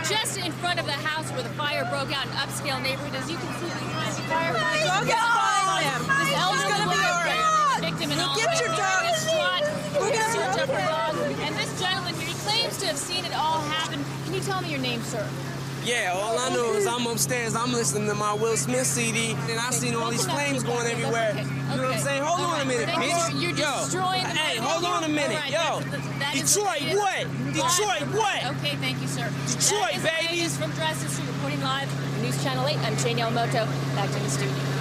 just in front of the house where the fire broke out in upscale neighborhood. As you can see behind the firefighters, this elderly woman, victim and all, get your dog. We're going to search up her dog. And this gentleman here, he claims to have seen it all happen. Can you tell me your name, sir? Yeah, all I know is I'm upstairs, I'm listening to my Will Smith CD, and I seen all these flames going everywhere. You know what I'm saying? Hold on a minute, bitch. You're destroying the hey, hold on a minute. Yo, Detroit, what? Detroit, what? Okay, thank you, sir. Detroit, baby. From Dresden Street, reporting live on News Channel 8. I'm Jane Yamamoto. Back to the studio.